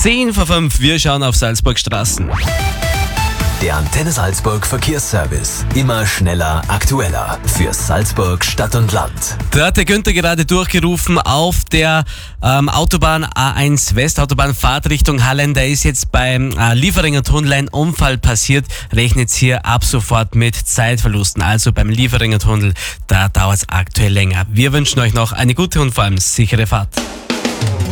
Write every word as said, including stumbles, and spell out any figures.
zehn vor fünf, wir schauen auf Salzburg Straßen. Der Antenne Salzburg Verkehrsservice. Immer schneller, aktueller. Für Salzburg Stadt und Land. Da hat der Günther gerade durchgerufen auf der ähm, Autobahn A eins West, Autobahn Fahrtrichtung Hallen. Da ist jetzt beim äh, Lieferinger Tunnel ein Unfall passiert. Rechnet hier ab sofort mit Zeitverlusten. Also beim Lieferinger Tunnel, da dauert es aktuell länger. Wir wünschen euch noch eine gute und vor allem sichere Fahrt.